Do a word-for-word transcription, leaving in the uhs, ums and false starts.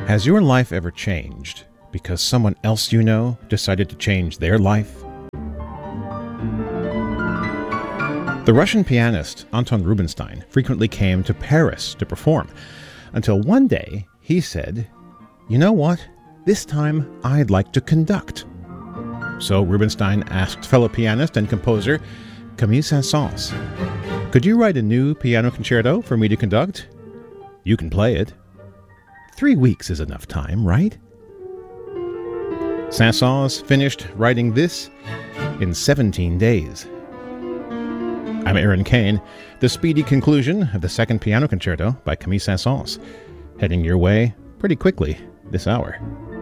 Has your life ever changed because someone else you know decided to change their life? The Russian pianist Anton Rubinstein frequently came to Paris to perform, until one day he said, "You know what? This time I'd like to conduct." So Rubinstein asked fellow pianist and composer Camille Saint-Saëns, "Could you write a new piano concerto for me to conduct? You can play it. Three weeks is enough time, right?" Saint-Saëns finished writing this in seventeen days. I'm Aaron Kane, the speedy conclusion of the second piano concerto by Camille Saint-Saëns, heading your way pretty quickly this hour.